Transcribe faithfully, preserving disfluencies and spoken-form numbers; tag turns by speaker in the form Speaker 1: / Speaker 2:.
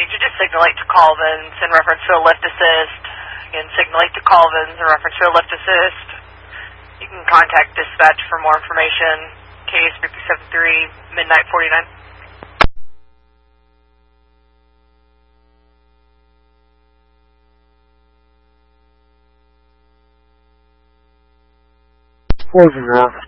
Speaker 1: could you just signal eight to Colvins in reference to a lift assist? Again, signal eight to Colvins in reference to a lift assist. You can contact dispatch for more information. K S three seven three, Midnight forty-nine.
Speaker 2: Closing off.